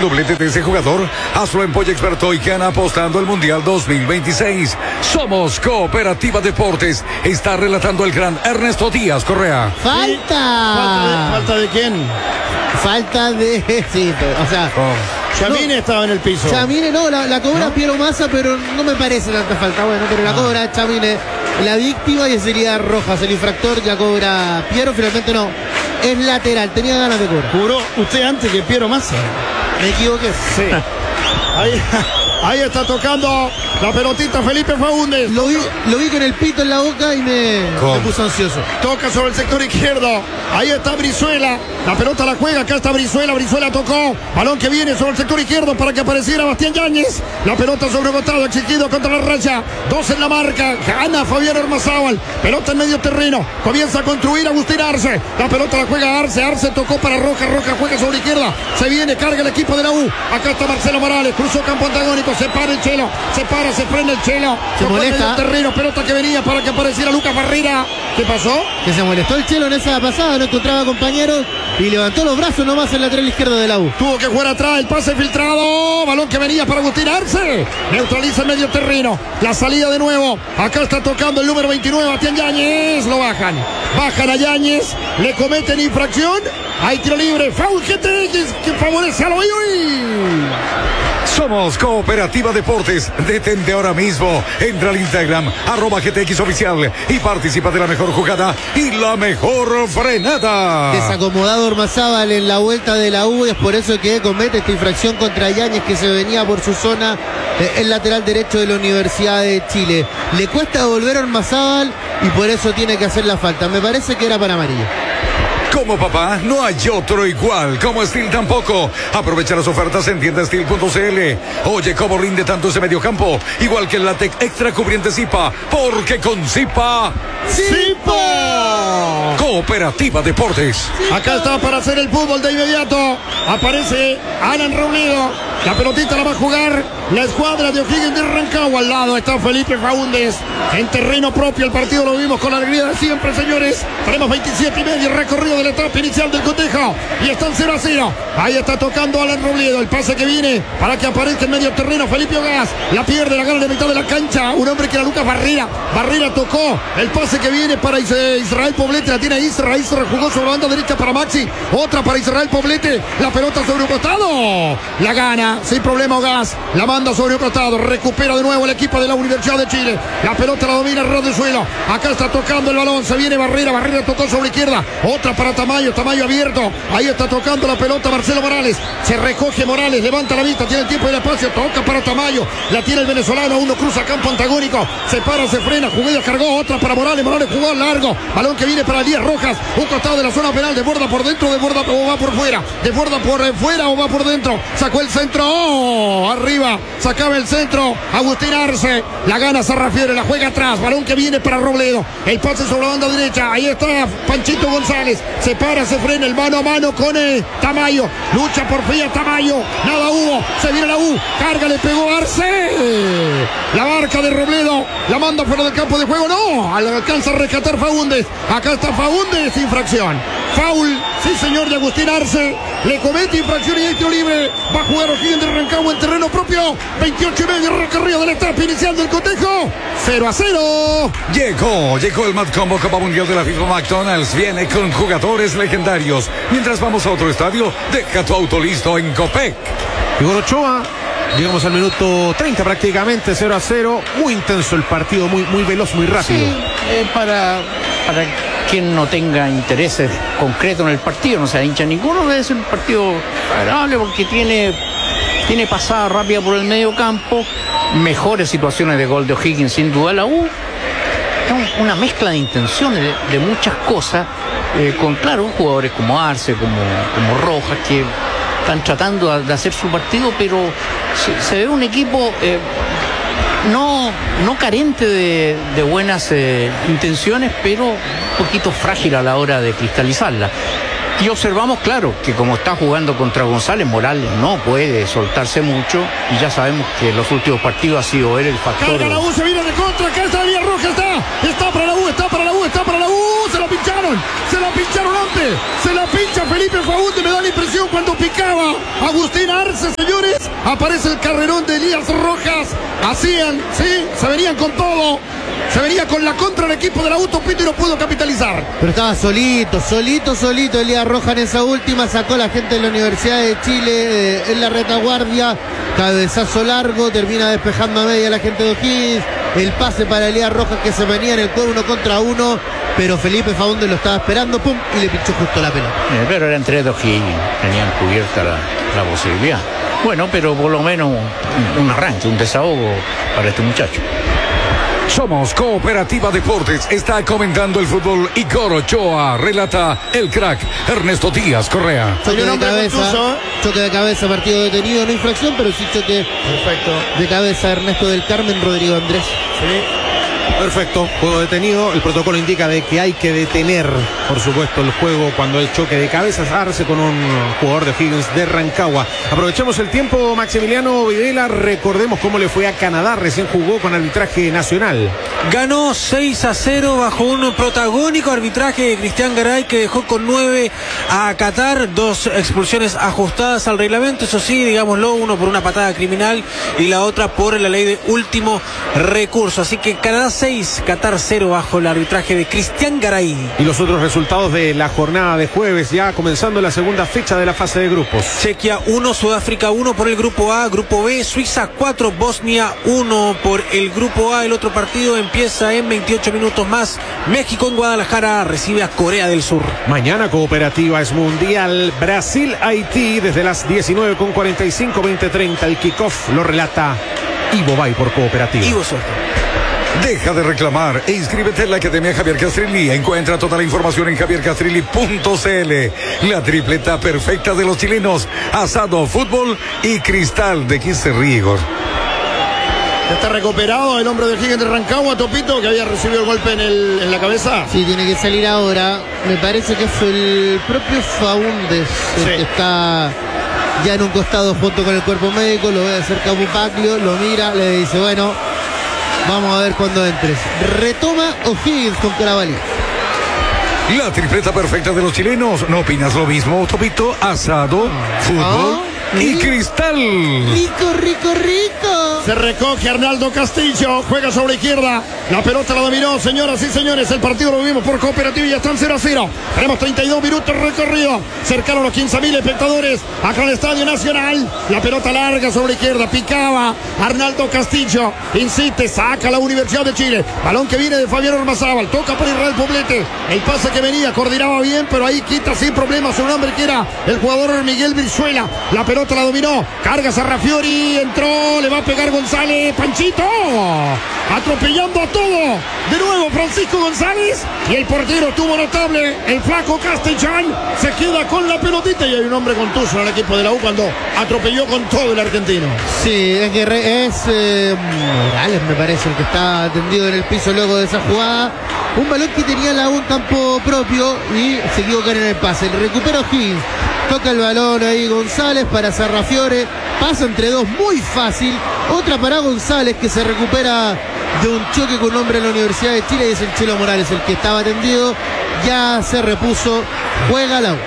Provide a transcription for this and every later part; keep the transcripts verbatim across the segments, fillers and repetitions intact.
doblete de ese jugador? Hazlo en Polla Experto y gana apostando al Mundial dos mil veintiséis. Somos Cooperativa Deportes. Está relatando el gran Ernesto Díaz Correa. ¡Falta! Sí. ¿Falta, de, ¿Falta de quién? Falta de... Sí, o sea... Oh. Chamine no, estaba en el piso. Chamine no, la, la cobra ¿no? Piero Massa, pero no me parece tanta falta. Bueno, pero la cobra Chamine, la víctima, y sería Rojas, el infractor, ya cobra Piero, finalmente no. Es lateral, tenía ganas de cobrar. Juró usted antes que Piero Massa. Me equivoqué. Sí. Ahí, ahí está tocando la pelotita Felipe Faúndez. Lo vi, lo vi con el pito en la boca y me, me puso ansioso. Toca sobre el sector izquierdo. Ahí está Brizuela. La pelota la juega. Acá está Brizuela. Brizuela tocó. Balón que viene sobre el sector izquierdo para que apareciera Bastián Yáñez. La pelota sobre costado. Exigido contra la raya. Dos en la marca. Gana Fabián Ormazábal. Pelota en medio terreno. Comienza a construir Agustín Arce. La pelota la juega Arce. Arce tocó para Roja. Roja juega sobre izquierda. Se viene. Carga el equipo de la U. Acá está Marcelo Morales. Cruzó campo antagónico. Se para el Chelo. Se para. Se frena el Chelo. Se molesta. El terreno. Pelota que venía para que apareciera Lucas Barrera. ¿Qué pasó? Que se molestó el Chelo en esa pasada. No encontraba compañeros y levantó los brazos nomás el lateral izquierdo de la U. Tuvo que jugar atrás, el pase filtrado, balón que venía para Agustín Arce, neutraliza el medio terreno, la salida de nuevo, acá está tocando el número veintinueve, Bastián Yáñez, lo bajan, bajan a Yáñez, le cometen infracción, hay tiro libre, foul G T X que favorece a Loyoy. Somos Cooperativa Deportes. Detente ahora mismo. Entra al Instagram, arroba G T X oficial, y participa de la mejor jugada y la mejor frenada. Desacomodado Ormazábal en la vuelta de la U, es por eso que comete esta infracción contra Yáñez, que se venía por su zona, eh, el lateral derecho de la Universidad de Chile. Le cuesta volver a Ormazábal y por eso tiene que hacer la falta. Me parece que era para amarilla. Como papá, no hay otro igual. Como Steel tampoco. Aprovecha las ofertas en tienda steel punto c l. Oye, cómo rinde tanto ese mediocampo. Igual que el látex extra cubriente Zipa. Porque con Zipa... ¡Zipa! Cooperativa Deportes. Acá está para hacer el fútbol de inmediato. Aparece Alan Robledo. La pelotita la va a jugar la escuadra de O'Higgins de Rancagua. Al lado está Felipe Faúndez. En terreno propio el partido lo vimos con la alegría de siempre, señores. Tenemos veintisiete y medio recorrido de la etapa inicial del cotejo. Y están cero a cero. Ahí está tocando Alan Robledo. El pase que viene para que aparezca en medio terreno Felipe Ogaz. La pierde, la gana de mitad de la cancha. Un hombre que era Lucas Barrera. Barrera tocó. El pase que viene para Israel Poblete. La tiene Isra. Isra jugó sobre la banda derecha para Maxi. Otra para Israel Poblete. La pelota sobre un costado. La gana sin problema Ogaz. La manda sobre un costado. Recupera de nuevo el equipo de la Universidad de Chile. La pelota la domina Rodezuelo. Acá está tocando el balón. Se viene Barrera. Barrera tocó sobre izquierda. Otra para Tamayo. Tamayo abierto. Ahí está tocando la pelota Marcelo Morales. Se recoge Morales. Levanta la vista. Tiene el tiempo y el espacio. Toca para Tamayo. La tiene el venezolano. Uno cruza campo antagónico. Se para, se frena. Jugada cargó. Otra para Morales. Morales jugó largo. Balón que viene para Díaz Rojas. Un costado de la zona penal. Desborda por dentro. Desborda o va por fuera. Desborda por fuera o va por dentro. Sacó el centro. Oh, arriba. Sacaba el centro. Agustín Arce. La gana Sarrafiore. La juega atrás. Balón que viene para Robledo. El pase sobre la banda derecha. Ahí está Panchito González. Se para, se frena. El mano a mano con el Tamayo. Lucha por Fría Tamayo. Nada hubo. Se viene la U. Carga, le pegó Arce. La barca de Robledo. La manda fuera del campo de juego. No. Alcanza a rescatar Faúndez. Acá está Faúndez. Infracción. Foul. Sí, señor, de Agustín Arce. Le comete infracción y hay tiro libre. Va a jugar O'Higgins de Rancagua en terreno propio. veintiocho y medio recorrido de la etapa inicial del cotejo. cero a cero. Llegó, llegó el Mad Combo Copa Mundial de la FIFA McDonald's. Viene con jugadores legendarios. Mientras vamos a otro estadio, deja tu auto listo en Copec. Igor Ochoa. Llegamos al minuto treinta prácticamente, cero a cero. Muy intenso el partido, muy, muy veloz, muy rápido. Sí, eh, para, para quien no tenga intereses concretos en el partido, no sea hincha ninguno, debe ser un partido agradable porque tiene, tiene pasada rápida por el medio campo, mejores situaciones de gol de O'Higgins, sin duda la U. Es una mezcla de intenciones, de, de muchas cosas, eh, con, claro, jugadores como Arce, como, como Rojas, que están tratando de hacer su partido, pero se, se ve un equipo eh, no, no carente de, de buenas eh, intenciones, pero un poquito frágil a la hora de cristalizarla. Y observamos, claro, que como está jugando contra González, Morales no puede soltarse mucho, y ya sabemos que en los últimos partidos ha sido él el factor. Carga la U, se viene de contra, acá está Díaz Roja, está, está para la U, está para la U, está para la U, se la pincharon, se la pincharon antes, se la pincha Felipe Faúndez, me da la impresión cuando picaba Agustín Arce, señores. Aparece el carrerón de Elías Rojas. Hacían, sí, se venían con todo. Se venía con la contra el equipo de la Autopito y no pudo capitalizar. Pero estaba solito, solito, solito Elías Rojas en esa última. Sacó la gente de la Universidad de Chile eh, en la retaguardia. Cabezazo largo, termina despejando a media la gente de O'Higgins. El pase para Elías Rojas que se venía en el juego uno contra uno. Pero Felipe Faúndez lo estaba esperando, pum, y le pinchó justo la pelota. Eh, pero eran tres de O'Higgins, tenían cubierta la, la posibilidad. Bueno, pero por lo menos un, un arranque, un desahogo para este muchacho. Somos Cooperativa Deportes. Está comentando el fútbol Igor Ochoa. Relata el crack Ernesto Díaz Correa. Choque de hombre cabeza, contuso. choque de cabeza, partido detenido, no infracción, pero sí choque Perfecto. de cabeza Ernesto del Carmen, Rodrigo Andrés. Sí. Perfecto, juego detenido. El protocolo indica de que hay que detener, por supuesto, el juego cuando hay choque de cabezas. Arce con un jugador de Higgins de Rancagua. Aprovechemos el tiempo, Maximiliano Videla. Recordemos cómo le fue a Canadá. Recién jugó con arbitraje nacional. Ganó seis a cero bajo un protagónico arbitraje de Cristian Garay, que dejó con nueve a Qatar. Dos expulsiones ajustadas al reglamento, eso sí, digámoslo, uno por una patada criminal y la otra por la ley de último recurso. Así que Canadá seis, Qatar cero bajo el arbitraje de Cristian Garay. Y los otros resultados de la jornada de jueves, ya comenzando la segunda fecha de la fase de grupos. Chequia uno, Sudáfrica uno por el grupo A. Grupo B, Suiza cuatro, Bosnia uno por el grupo A. El otro partido empieza en veintiocho minutos más. México en Guadalajara recibe a Corea del Sur. Mañana Cooperativa es mundial. Brasil-Haití desde las diecinueve con cuarenta y cinco, veinte treinta. El kickoff lo relata Ivo Bay por Cooperativa. Ivo Soto. Deja de reclamar e inscríbete en la Academia Javier Castrilli. Encuentra toda la información en javier castrilli punto c l. La tripleta perfecta de los chilenos: asado, fútbol y cristal. ¿De quién se ríe, Igor? Ya está recuperado el hombre de Higgins de Rancagua, Topito, que había recibido el golpe en, el, en la cabeza. Sí, tiene que salir ahora. Me parece que es el propio Faúndez el Sí. que está ya en un costado junto con el cuerpo médico. Lo ve de cerca Bupaglio, lo mira, le dice, bueno, vamos a ver cuando entres. Retoma O'Higgins con Carabalí. La tripleta perfecta de los chilenos. ¿No opinas lo mismo, Topito? Asado, fútbol Ah, y sí. cristal. Rico, rico, rico. Se recoge Arnaldo Castillo, juega sobre izquierda, la pelota la dominó, señoras y señores, el partido lo vimos por Cooperativa y ya están cero a cero. Tenemos treinta y dos minutos recorrido, cercano a los quince mil espectadores, acá en el Estadio Nacional, la pelota larga sobre izquierda, picaba Arnaldo Castillo, insiste, saca la Universidad de Chile, balón que viene de Fabián Ormazábal, toca por Israel Poblete, el pase que venía, coordinaba bien, pero ahí quita sin problemas un hombre que era el jugador Miguel Virzuela, la pelota la dominó, carga Sarrafiori, entró, le va a pegar González, Panchito, atropellando a todo, de nuevo Francisco González, y el portero estuvo notable, el flaco Castellán, se queda con la pelotita, y hay un hombre contuso en el equipo de la U cuando atropelló con todo el argentino. Sí, es, que es eh, Morales, me parece, el que está tendido en el piso luego de esa jugada. Un balón que tenía la U en campo propio y se equivocan en el pase. Le recupera O'Higgins, toca el balón ahí González para Sarrafiore, pasa entre dos muy fácil. Otra para González que se recupera de un choque con un hombre en la Universidad de Chile y es el Chelo Morales el que estaba tendido. Ya se repuso, juega la U.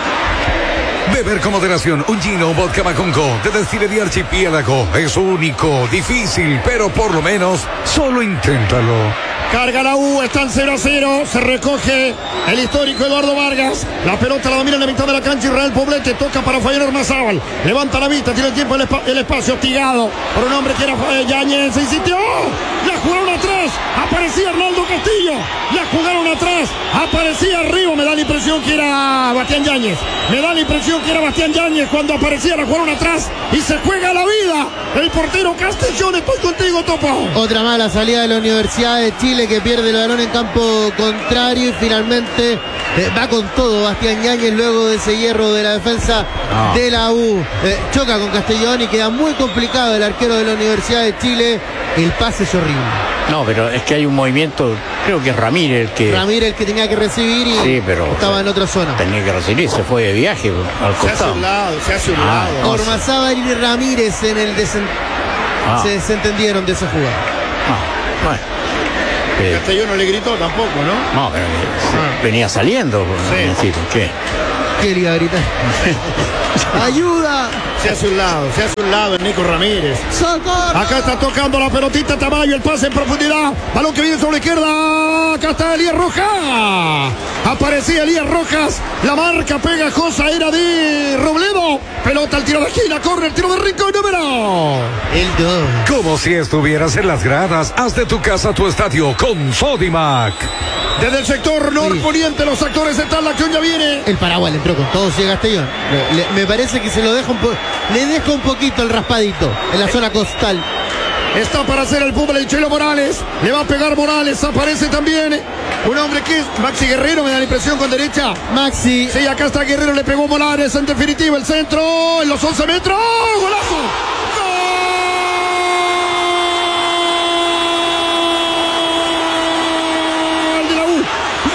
Beber con moderación, un gino, un vodka Maconco, de Destilería Archipiélago. Es único, difícil, pero por lo menos, solo inténtalo. Carga la U, están cero a cero, se recoge el histórico Eduardo Vargas, la pelota la domina en la mitad de la cancha Israel Poblete, toca para Fabián Ormazábal, levanta la vista, tiene el tiempo, el, espa el espacio, hostigado por un hombre que era eh, Yáñez, se insistió, la jugaron atrás, aparecía Arnaldo Castillo, la jugaron atrás, aparecía arriba, me da la impresión que era Bastián Yáñez, me da la impresión que era Bastián Yáñez cuando aparecía, la jugaron atrás y se juega la vida, el portero Castellón, estoy contigo, Topo. Otra mala salida de la Universidad de Chile que pierde el balón en campo contrario y finalmente eh, va con todo Bastián Yáñez luego de ese hierro de la defensa Ah. de la U. Eh, choca con Castellón y queda muy complicado el arquero de la Universidad de Chile. El pase es horrible. No, pero es que hay un movimiento, creo que es Ramírez el que Ramírez el que tenía que recibir y Sí, pero- estaba en otra zona. tenía que recibir, se fue de viaje al Se hace costado. un lado, se hace un Ah, lado. no. Ormazábal y Ramírez en el desen... Ah. se desentendieron de esa jugada. Ah, bueno. Eh, Castellón no le gritó tampoco, ¿no? no, pero que se- Ah. venía saliendo, Sí. necesito, ¿qué? ¿Qué le iba a gritar? ¡Ayuda! Se hace un lado, se hace un lado el Nico Ramírez. ¡Socorro! Acá está tocando la pelotita Tamayo, el pase en profundidad. Balón que viene sobre la izquierda. Acá está Elías Rojas. Aparecía Elías Rojas. La marca pegajosa era de Robledo. Pelota al tiro de esquina, corre el tiro de Rincón número. El dos. Como si estuvieras en las gradas, haz de tu casa tu estadio con Sodimac. Desde el sector norponiente los actores están, la acción ya viene. El paraguas le entró con todo, sigue Castellón. Le- le- me parece que se lo deja un po- le deja un poquito el raspadito en la zona costal. Está para hacer el fútbol el Chelo Morales. Le va a pegar Morales. Aparece también un hombre que es Maxi Guerrero, me da la impresión, con derecha. Maxi. Sí, acá está Guerrero, le pegó Morales. En definitiva, el centro en los once metros. ¡Golazo! ¡Gol de la U!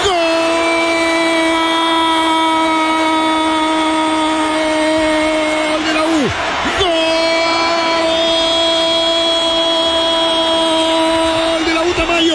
¡Gol de la U! ¡Gol de la U Tamayo!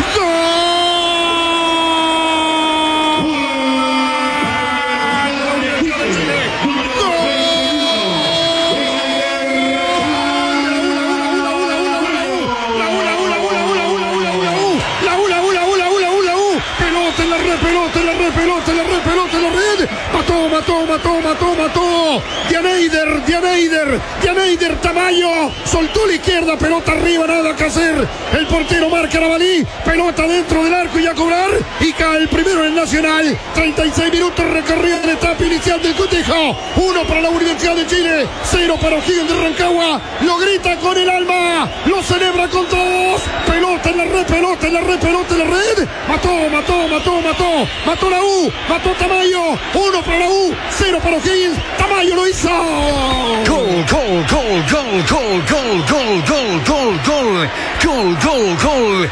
Pelota en la red, pelota en la red, pelota en la red, pelota en la red. Mató, mató, mató, mató, mató. Dianeider, Dianeider, Dianeider Tamayo. Soltó la izquierda, pelota arriba, nada que hacer. El portero marca Navalí. Pelota dentro del arco y a cobrar. Y cae el primero en el Nacional. treinta y seis minutos recorrido la etapa inicial del cotejo. Uno para la Universidad de Chile, cero para O'Higgins de Rancagua. Lo grita con el alma, lo celebra con todos. Pelota en la red, pelota en la red, pelota en la red. Mató, mató, mató, mató. Mató la U, mató Tamayo. Uno para la U, cero para O'Higgins. Tamayo lo hizo. Gol, gol, gol, gol, gol, gol, gol, gol, gol, gol, gol, gol, gol,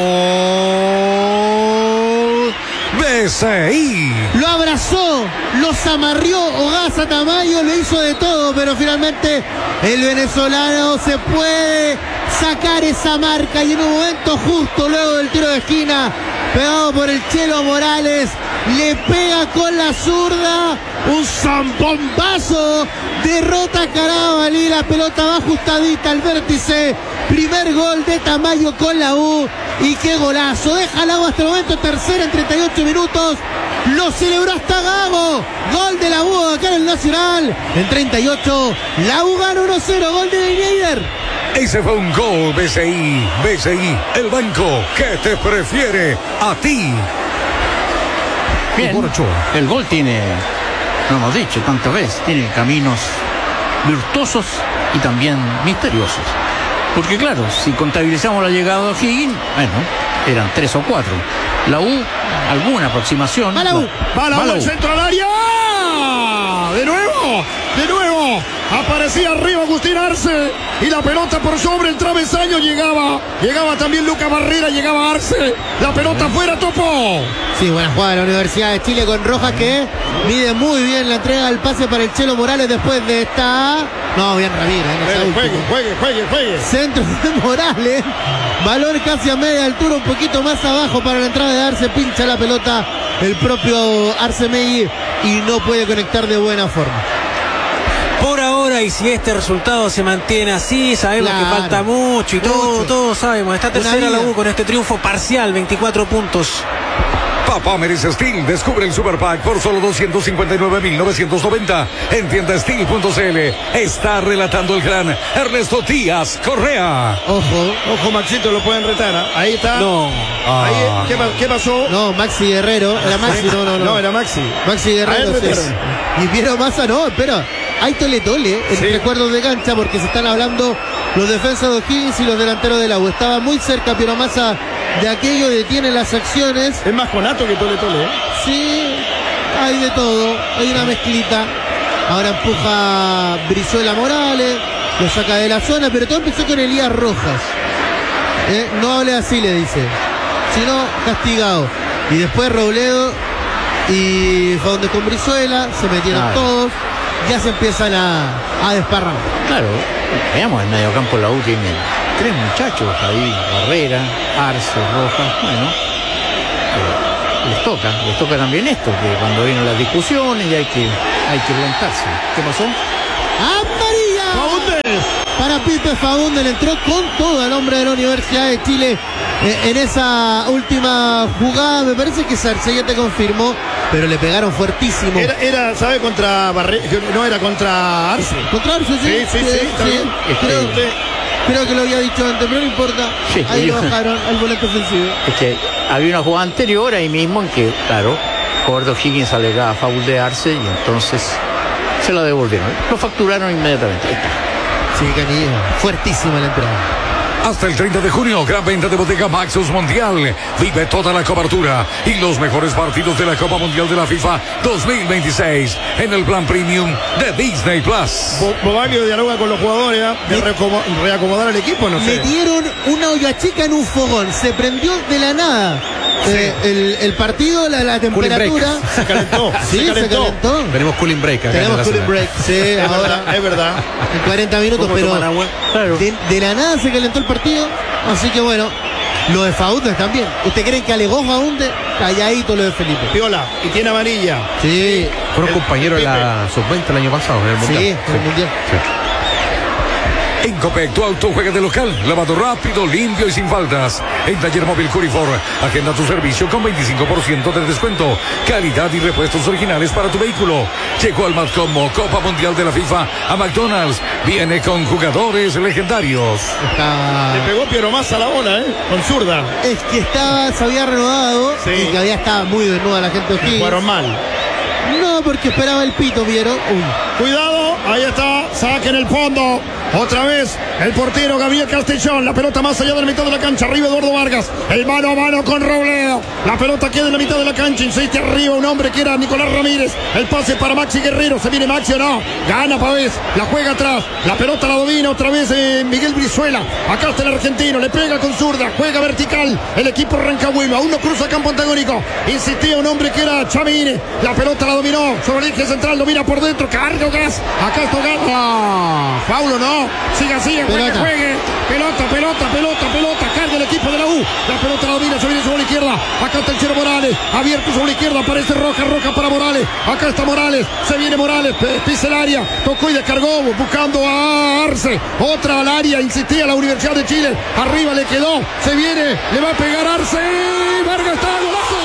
gol. B C I. Lo abrazó, los amarrió Hogaza Tamayo, lo hizo de todo, pero finalmente el venezolano se puede sacar esa marca y en un momento justo luego del tiro de esquina, pegado por el Chelo Morales, le pega con la zurda, un zambombazo, derrota a Carabalí, la pelota va ajustadita al vértice, primer gol de Tamayo con la U, y qué golazo, deja la U hasta el momento, tercera en treinta y ocho minutos, lo celebró hasta Gago, gol de la U acá en el Nacional, en treinta y ocho, la U gana uno cero, gol de Dianeider. Ese fue un gol, B C I. B C I, el banco que te prefiere a ti. Bien, el gol tiene, lo hemos dicho tantas veces, tiene caminos virtuosos y también misteriosos. Porque claro, si contabilizamos la llegada de O'Higgins, bueno, eran tres o cuatro. La U, alguna aproximación. Va la U. Va la Va U la al U. centro al área. De nuevo, de nuevo. Aparecía arriba Agustín Arce. Y la pelota por sobre el travesaño llegaba. Llegaba también Lucas Barrera, llegaba Arce. La pelota fuera, Topo. Sí, buena jugada de la Universidad de Chile con Rojas, que mide muy bien la entrega del pase para el Chelo Morales después de esta... No, bien Ramírez, en esa Juegue, última. juegue, juegue, juegue. Centro de Morales, valor casi a media altura, un poquito más abajo para la entrada de Arce, pincha la pelota el propio Arce Megui y no puede conectar de buena forma. Por ahora, y si este resultado se mantiene así, sabemos Claro. que falta mucho y todo, Mucho. todos sabemos. Está tercera la vida. U con este triunfo parcial, veinticuatro puntos. Papá merece Steel. Descubre el Super Pack por solo doscientos cincuenta y nueve mil novecientos noventa en tienda steel punto c l. Está relatando el gran Ernesto Díaz Correa. Ojo, Ojo, Maxito, lo pueden retar. ¿Ah? Ahí está. No. Ahí, ¿qué, pa- qué pasó? no, Maxi Guerrero, era Maxi, no, no, no. No, era Maxi. Maxi A Guerrero, él sí. retaron. Y Piero Massa, no, espera. Hay tole tole en Sí. recuerdos de cancha porque se están hablando los defensas de O'Higgins y los delanteros de la U. Estaba muy cerca Piero Massa de aquello, detiene las acciones. Es más conato que Tole Tole, ¿eh? Sí, hay de todo, hay una mezclita. Ahora empuja Brizuela Morales, lo saca de la zona, pero todo empezó con Elías Rojas. Eh, No hable así, le dice, sino castigado. Y después Robledo y fue donde con Brizuela, se metieron Claro. todos, ya se empiezan a, a desparramar. Claro, veamos el mediocampo la U tiene tres muchachos ahí, Barrera, Arce, Rojas, bueno. eh, les toca, les toca también esto, que cuando vienen las discusiones y hay que, hay que plantarse. ¿Qué pasó? ¡Amarilla! Faúndez. Para Pipe Faúndez, le entró con todo el hombre de la Universidad de Chile eh, en esa última jugada. Me parece que Sarcellete confirmó, pero le pegaron fuertísimo. Era, era ¿sabe? Contra Barre... No, era contra Arce. Contra Arce, sí. Sí, sí, sí, está bien. Creo, Sí. creo que lo había dicho antes, pero no importa. Sí, Ahí yo- lo bajaron al volante ofensivo. Es que había una jugada anterior ahí mismo en que, claro, el jugador de O'Higgins alegaba a foul de Arce y entonces se la devolvieron. Lo facturaron inmediatamente. Ahí está. Sí, Canilla. Fuertísima la entrada. Hasta el treinta de junio, gran venta de Bodega Maxus Mundial. Vive toda la cobertura y los mejores partidos de la Copa Mundial de la FIFA dos mil veintiséis en el plan premium de Disney Plus. Bo- Bobaglio dialoga con los jugadores ¿eh? de reacomo- reacomodar al equipo, no sé. Metieron una olla chica en un fogón. Se prendió de la nada. Eh, el, el partido, la, la temperatura. Se calentó, Sí, se se calentó. calentó. Tenemos cooling break acá en Tenemos la cooling zona. break. Sí, Es ahora. verdad, es verdad. En cuarenta minutos, ¿Cómo pero toman agua? Claro. de, de la nada se calentó el partido. Así que bueno, lo de Faúndez también. ¿Usted cree que alegó Faúndez? Calladito lo de Felipe. Piola, y tiene amarilla. Sí, Fueron El- compañeros de la sub veinte el año pasado en el sí, Mundial. en el Mundial. En Copec, tu auto juega de local, lavado rápido, limpio y sin faltas. En Taller Móvil Curifor, agenda tu servicio con veinticinco por ciento de descuento. Calidad y repuestos originales para tu vehículo. Llegó al Matcomo Copa Mundial de la FIFA a McDonald's. Viene con jugadores legendarios. Estaba. Le pegó Piero Massa a la bola, ¿eh? Con zurda. Es que estaba, se había renovado Sí. y que había estado muy desnuda la gente de Y O'Higgins. jugaron mal. No, porque esperaba el pito, ¿vieron? Uy. Cuidado, ahí está, saque en el fondo. Otra vez el portero Gabriel Castellón. La pelota más allá de la mitad de la cancha. Arriba Eduardo Vargas. El mano a mano con Robledo. La pelota queda en la mitad de la cancha. Insiste arriba un hombre que era Nicolás Ramírez. El pase para Maxi Guerrero. ¿Se viene Maxi o no? Gana Pavés. La juega atrás. La pelota la domina otra vez eh, Miguel Brizuela. Acá está el argentino. Le pega con zurda. Juega vertical. El equipo Rancagüino. Aún no cruza campo antagónico. Insistía un hombre que era Chamine. La pelota la dominó. Sobre el eje central. Domina por dentro. Carga gas. Acá está Gana. Paulo no. Siga, siga. Juegue, Pelota. juegue. Pelota, pelota, pelota, pelota. Carga el equipo de la U. La pelota la domina. Se viene sobre la izquierda. Acá está el Chero Morales. Abierto sobre la izquierda. Aparece Roja. Roja para Morales. Acá está Morales. Se viene Morales. P- Pisa el área. Tocó y descargó. Buscando a Arce. Otra al área. Insistía la Universidad de Chile. Arriba le quedó. Se viene. Le va a pegar Arce. Vargas está. Golazo.